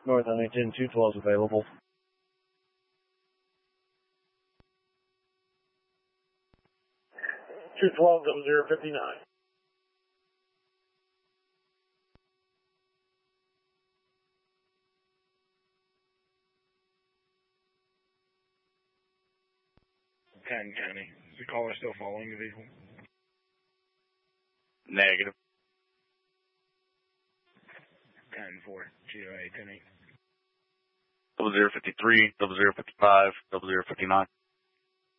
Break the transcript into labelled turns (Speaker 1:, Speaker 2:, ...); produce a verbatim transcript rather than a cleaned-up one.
Speaker 1: North Huntington, two twelve is available.
Speaker 2: two twelve, double zero fifty-nine.
Speaker 3: ten County. Is the caller still following the vehicle?
Speaker 4: Negative.
Speaker 3: ten four, G O A, ten eight.
Speaker 4: Double zero fifty-three, double zero fifty-five, double zero fifty-nine.